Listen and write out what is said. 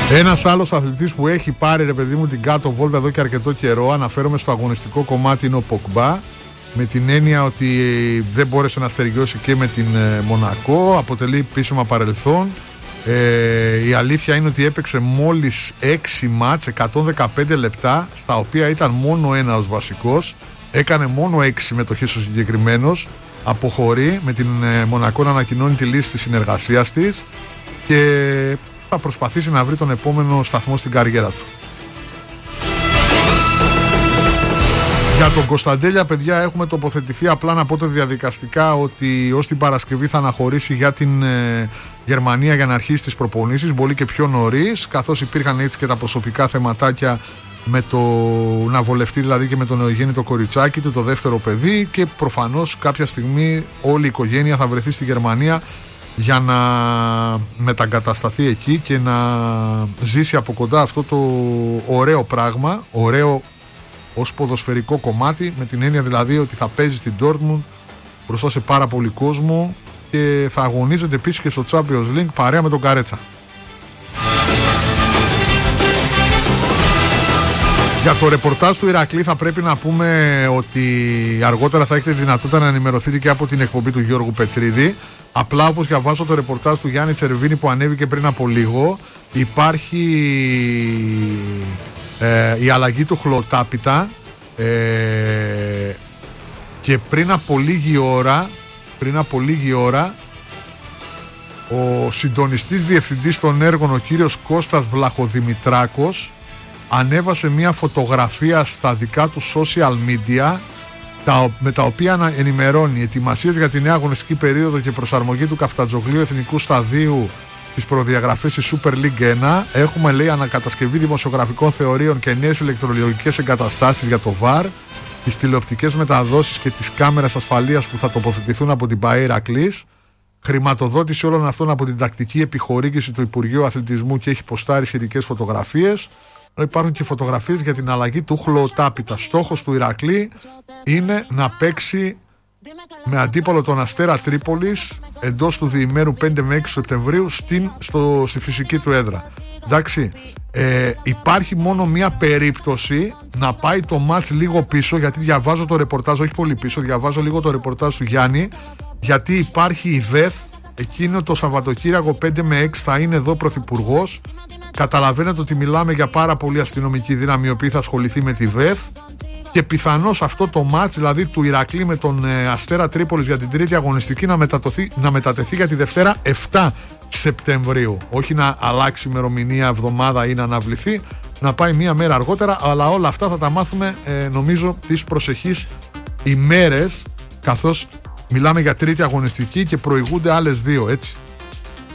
Ένας άλλος αθλητής που έχει πάρει, ρε παιδί μου, την κάτω βόλτα εδώ και αρκετό καιρό, αναφέρομαι στο αγωνιστικό κομμάτι, είναι ο Ποκμπά, με την έννοια ότι δεν μπόρεσε να στεριώσει και με την Μονακό, αποτελεί επίσημα παρελθόν. Η αλήθεια είναι ότι έπαιξε μόλις 6 μάτς, 115 λεπτά, στα οποία ήταν μόνο ένα ως βασικός, έκανε μόνο 6 συμμετοχές ο συγκεκριμένος, αποχωρεί, με την Μονακό να ανακοινώνει τη λύση της συνεργασίας της και θα προσπαθήσει να βρει τον επόμενο σταθμό στην καριέρα του. Για τον Κωνσταντέλια, παιδιά, έχουμε τοποθετηθεί. Απλά να πω το διαδικαστικά ότι ως την Παρασκευή θα αναχωρήσει για την Γερμανία για να αρχίσει τις προπονήσεις, πολύ και πιο νωρίς, καθώς υπήρχαν έτσι και τα προσωπικά θεματάκια με το να βολευτεί δηλαδή και με τον νεογέννητο κοριτσάκι του, το δεύτερο παιδί, και προφανώς κάποια στιγμή όλη η οικογένεια θα βρεθεί στη Γερμανία για να μεταγκατασταθεί εκεί και να ζήσει από κοντά αυτό το ωραίο πράγμα, ωραίο ως ποδοσφαιρικό κομμάτι, με την έννοια δηλαδή ότι θα παίζει στην Dortmund μπροστά σε πάρα πολύ κόσμο και θα αγωνίζεται επίσης και στο Champions League παρέα με τον Καρέτσα. Για το ρεπορτάζ του Ηρακλή θα πρέπει να πούμε ότι αργότερα θα έχετε δυνατότητα να ενημερωθείτε και από την εκπομπή του Γιώργου Πετρίδη. Απλά, όπως διαβάζω το ρεπορτάζ του Γιάννη Τσερβίνη που ανέβηκε πριν από λίγο, υπάρχει η αλλαγή του Χλωτάπητα και πριν από λίγη ώρα ο συντονιστής διευθυντής των έργων, ο κύριος Κώστας Βλαχοδημητράκος, ανέβασε μια φωτογραφία στα δικά του social media με τα οποία ενημερώνει ετοιμασίες για τη νέα αγωνιστική περίοδο και προσαρμογή του Καφτατζογλίου Εθνικού Σταδίου στις προδιαγραφές της Super League 1. Έχουμε, λέει, ανακατασκευή δημοσιογραφικών θεωρίων και νέες ηλεκτρολογικές εγκαταστάσεις για το VAR, τις τηλεοπτικές μεταδόσεις και τις κάμερες ασφαλείας που θα τοποθετηθούν από την ΠΑΕ Ηρακλής. Χρηματοδότηση όλων αυτών από την τακτική επιχορήγηση του Υπουργείου Αθλητισμού και έχει ποστάρει σχετικές φωτογραφίες. Υπάρχουν και φωτογραφίες για την αλλαγή του Χλωτάπητα. Στόχος του Ηρακλή είναι να παίξει με αντίπαλο τον Αστέρα Τρίπολης εντός του διημέρου 5 με 6 Σεπτεμβρίου στη φυσική του έδρα. Εντάξει, υπάρχει μόνο μία περίπτωση να πάει το μάτς λίγο πίσω, γιατί διαβάζω το ρεπορτάζ, όχι πολύ πίσω, διαβάζω λίγο το ρεπορτάζ του Γιάννη, γιατί υπάρχει η ΔΕΘ, εκείνο το Σαββατοκύριακο 5 με 6 θα είναι εδώ πρωθυπουργός. Καταλαβαίνετε ότι μιλάμε για πάρα πολύ αστυνομική δύναμη η οποία θα ασχοληθεί με τη ΔΕΘ και πιθανώς αυτό το μάτς, δηλαδή του Ηρακλή με τον Αστέρα Τρίπολης για την τρίτη αγωνιστική, να μετατεθεί για τη Δευτέρα 7 Σεπτεμβρίου. Όχι να αλλάξει ημερομηνία, εβδομάδα ή να αναβληθεί, να πάει μία μέρα αργότερα, αλλά όλα αυτά θα τα μάθουμε νομίζω τις προσεχείς ημέρες, καθώς μιλάμε για τρίτη αγωνιστική και προηγούνται άλλες δύο, έτσι.